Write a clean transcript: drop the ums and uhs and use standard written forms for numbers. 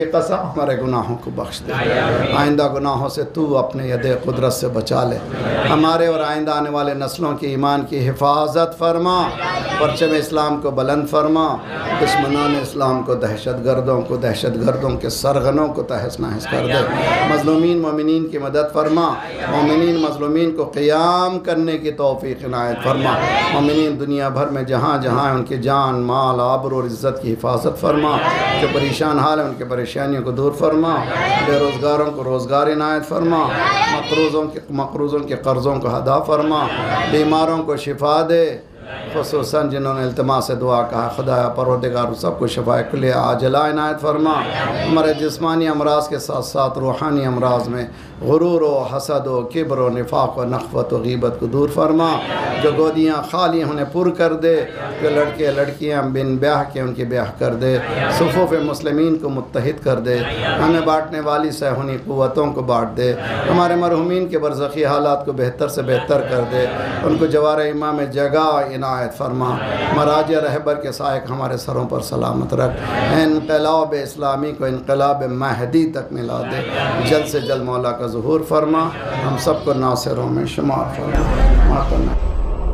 قسم ہمارے گناہوں کو بخش دے، آئندہ گناہوں سے تو اپنے ید قدرت سے بچا لے، ہمارے اور آئندہ آنے والے نسلوں کی ایمان کی حفاظت فرما، پرچم اسلام کو بلند فرما، دشمنان اسلام کو دہشت گردوں کے سرغنوں کو تہس نہس کر دے، مظلومین مومنین کی مدد فرما، مومنین مظلومین کو قیام کرنے کی توفیق عنایت فرما، مومنین دنیا بھر میں جہاں جہاں ان کی جان مال آبرو اور عزت کی حفاظت فرما، جو پریشان حال ہیں ان کے پریشانیوں کو دور فرما، بے روزگاروں کو روزگار عنایت فرما، مقروضوں کے قرضوں کو ادا فرما، بیماروں کو شفا دے، خصوصاً جنہوں نے التماس سے دعا کہا، خدایا پروردگار سب کو شفائے کلیہ عاجلہ عنایت فرما، ہمارے جسمانی امراض کے ساتھ ساتھ روحانی امراض میں غرور و حسد و کبر و نفاق و نخوت و غیبت کو دور فرما، جو گودیاں خالی انہیں پر کر دے، جو لڑکے لڑکیاں بن بیاہ کے ان کی بیاہ کر دے، صفوف مسلمین کو متحد کر دے، ہمیں بانٹنے والی سہونی قوتوں کو بانٹ دے، ہمارے مرحومین کے برزخی حالات کو بہتر سے بہتر کر دے، ان کو جوار امام جگہ عنایت فرما، مراجع رہبر کے سائق ہمارے سروں پر سلامت رکھ، انقلاب اسلامی کو انقلاب مہدی تک ملا دے، جلد سے جلد مولا کا ظہور فرما، ہم سب کو ناصروں میں شمار فرما۔